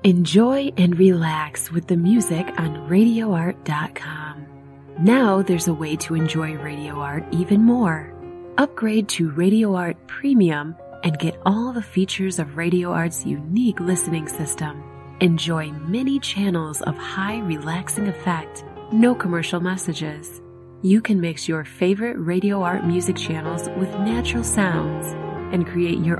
Enjoy and relax with the music on RadioArt.com. Now there's a way to enjoy Radio Art even more. Upgrade to Radio Art Premium and get all the features of Radio Art's unique listening system. Enjoy many channels of high relaxing effect, no commercial messages. You can mix your favorite Radio Art music channels with natural sounds and create your